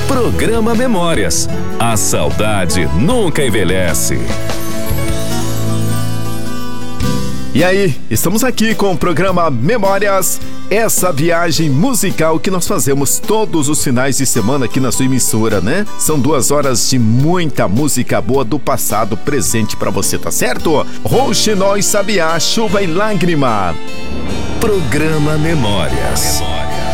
Programa Memórias. A saudade nunca envelhece. E aí, estamos aqui com o programa Memórias, essa viagem musical que nós fazemos todos os finais de semana aqui na sua emissora, né? São 2 horas de muita música boa do passado presente pra você, tá certo? Rouxinol e Sabiá, Chuva e Lágrima. Programa Memórias.